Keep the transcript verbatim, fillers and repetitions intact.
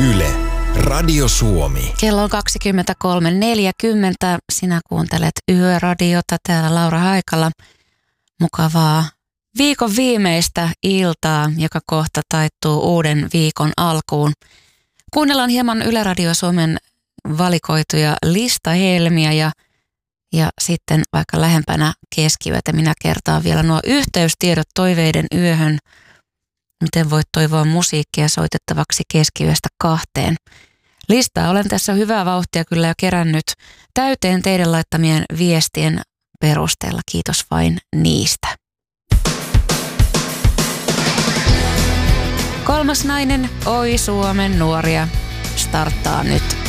Yle, Radio Suomi. Kello on kaksikymmentäkolme neljäkymmentä. Sinä kuuntelet Yöradiota. Täällä Laura Haikala. Mukavaa viikon viimeistä iltaa, joka kohta taittuu uuden viikon alkuun. Kuunnellaan hieman Yle Radio Suomen valikoituja listahelmiä ja, ja sitten vaikka lähempänä keskiyötä minä kertaan vielä nuo yhteystiedot toiveiden yöhön. Miten voit toivoa musiikkia soitettavaksi keskiyöstä kahteen. Listaa olen tässä hyvää vauhtia kyllä jo kerännyt täyteen teidän laittamien viestien perusteella. Kiitos vain niistä. Kolmas nainen, oi Suomen nuoria, starttaa nyt.